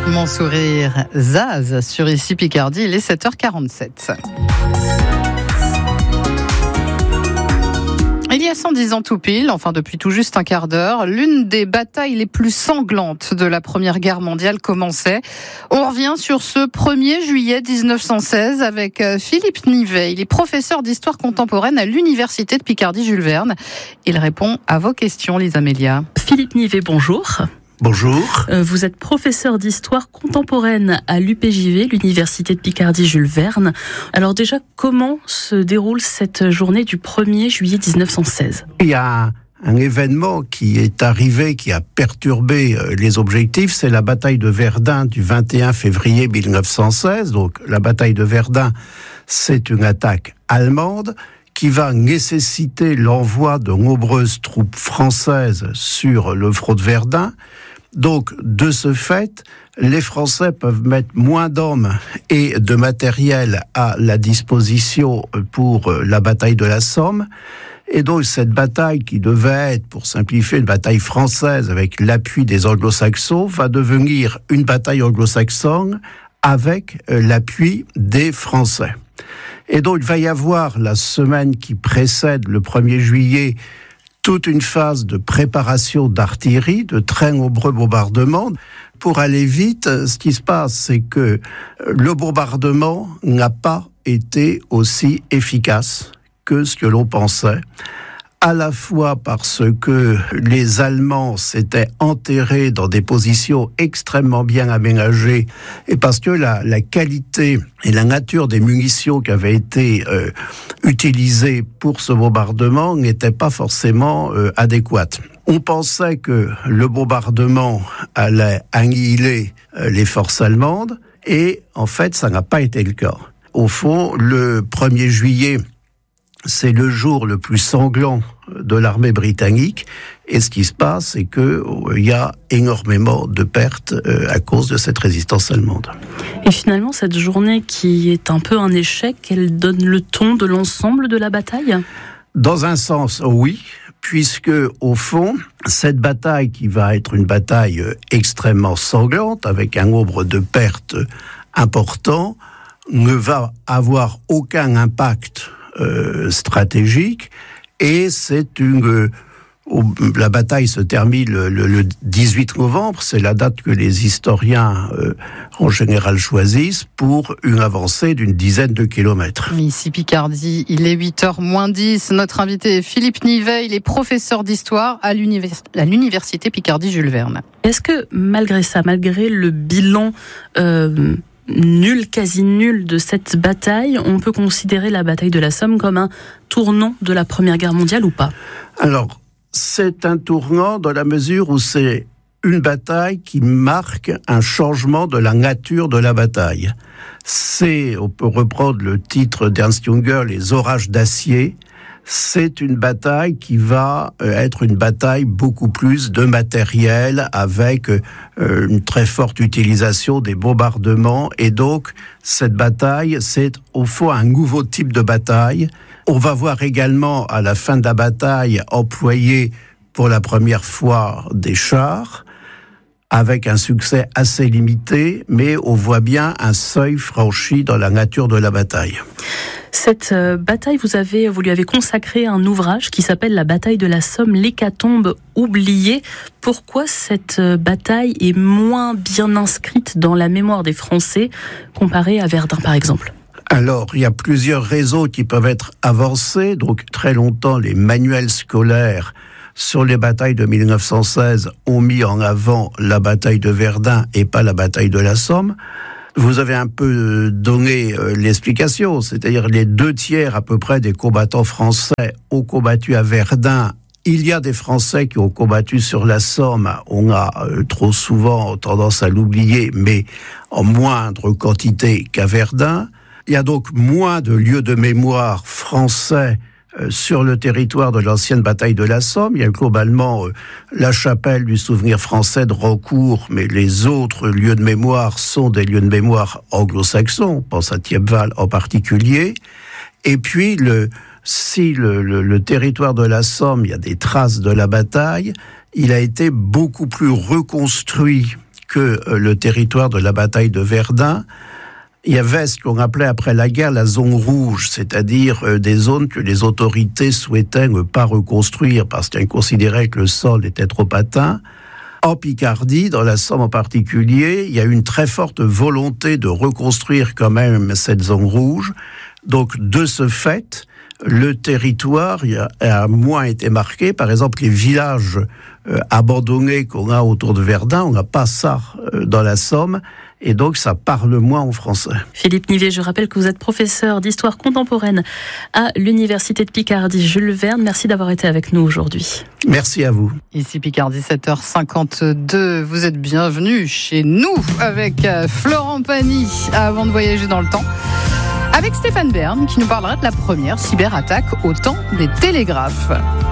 Mon sourire Zaz sur Ici Picardie, il est 7h47. Il y a 110 ans tout pile, enfin depuis tout juste un quart d'heure, l'une des batailles les plus sanglantes de la Première Guerre mondiale commençait. On revient sur ce 1er juillet 1916 avec Philippe Nivet. Il est professeur d'histoire contemporaine à l'Université de Picardie Jules Verne. Il répond à vos questions, Lisa Mélia. Philippe Nivet, bonjour. Bonjour. Vous êtes professeur d'histoire contemporaine à l'UPJV, l'Université de Picardie Jules Verne. Alors déjà, comment se déroule cette journée du 1er juillet 1916 ? Il y a un événement qui est arrivé, qui a perturbé les objectifs, c'est la bataille de Verdun du 21 février 1916. Donc la bataille de Verdun, c'est une attaque allemande qui va nécessiter l'envoi de nombreuses troupes françaises sur le front de Verdun. Donc, de ce fait, les Français peuvent mettre moins d'hommes et de matériel à la disposition pour la bataille de la Somme. Et donc, cette bataille qui devait être, pour simplifier, une bataille française avec l'appui des anglo-saxons, va devenir une bataille anglo-saxonne avec l'appui des Français. Et donc, il va y avoir la semaine qui précède le 1er juillet toute une phase de préparation d'artillerie, de très nombreux bombardements. Pour aller vite, ce qui se passe, c'est que le bombardement n'a pas été aussi efficace que ce que l'on pensait, à la fois parce que les Allemands s'étaient enterrés dans des positions extrêmement bien aménagées et parce que la qualité et la nature des munitions qui avaient été utilisées pour ce bombardement n'étaient pas forcément adéquates. On pensait que le bombardement allait annihiler les forces allemandes et en fait, ça n'a pas été le cas. Au fond, le 1er juillet, c'est le jour le plus sanglant de l'armée britannique. Et ce qui se passe, c'est qu'il y a énormément de pertes à cause de cette résistance allemande. Et finalement, cette journée qui est un peu un échec, elle donne le ton de l'ensemble de la bataille ? Dans un sens, oui, puisque au fond, cette bataille qui va être une bataille extrêmement sanglante, avec un nombre de pertes important, ne va avoir aucun impact stratégique, et c'est la bataille se termine le 18 novembre, c'est la date que les historiens en général choisissent pour une avancée d'une dizaine de kilomètres. Ici Picardie, il est 8h moins 10. Notre invité est Philippe Nivet, il est professeur d'histoire à l'Université Picardie Jules Verne. Est-ce que malgré ça, malgré le bilan nul, quasi nul de cette bataille, on peut considérer la bataille de la Somme comme un tournant de la Première Guerre mondiale ou pas ? Alors, c'est un tournant dans la mesure où c'est une bataille qui marque un changement de la nature de la bataille. On peut reprendre le titre d'Ernst Junger, Les orages d'acier. C'est une bataille qui va être une bataille beaucoup plus de matériel avec une très forte utilisation des bombardements. Et donc, cette bataille, c'est au fond un nouveau type de bataille. On va voir également à la fin de la bataille employer pour la première fois des chars avec un succès assez limité, mais on voit bien un seuil franchi dans la nature de la bataille. Cette bataille, vous lui avez consacré un ouvrage qui s'appelle La bataille de la Somme, l'hécatombe oubliée. Pourquoi cette bataille est moins bien inscrite dans la mémoire des Français comparée à Verdun, par exemple ? Alors, il y a plusieurs raisons qui peuvent être avancées. Donc, très longtemps, les manuels scolaires sur les batailles de 1916 ont mis en avant la bataille de Verdun et pas la bataille de la Somme. Vous avez un peu donné l'explication, c'est-à-dire les 2/3 à peu près des combattants français ont combattu à Verdun. Il y a des Français qui ont combattu sur la Somme, on a trop souvent tendance à l'oublier, mais en moindre quantité qu'à Verdun. Il y a donc moins de lieux de mémoire français sur le territoire de l'ancienne bataille de la Somme. Il y a globalement la chapelle du souvenir français de Rancourt, mais les autres lieux de mémoire sont des lieux de mémoire anglo-saxons, on pense à Thiepval en particulier. Et puis, si le territoire de la Somme, il y a des traces de la bataille, il a été beaucoup plus reconstruit que le territoire de la bataille de Verdun, il y avait ce qu'on appelait après la guerre la zone rouge, c'est-à-dire des zones que les autorités souhaitaient ne pas reconstruire parce qu'elles considéraient que le sol était trop atteint. En Picardie, dans la Somme en particulier, il y a une très forte volonté de reconstruire quand même cette zone rouge. Donc, de ce fait, le territoire a moins été marqué. Par exemple, les villages abandonnés qu'on a autour de Verdun, on n'a pas ça dans la Somme. Et donc, ça parle moins en français. Philippe Nivet, je rappelle que vous êtes professeur d'histoire contemporaine à l'Université de Picardie Jules Verne. Merci d'avoir été avec nous aujourd'hui. Merci à vous. Ici Picardie, 7h52. Vous êtes bienvenus chez nous avec Florent Pagny avant de voyager dans le temps. Avec Stéphane Bern qui nous parlera de la première cyberattaque au temps des télégraphes.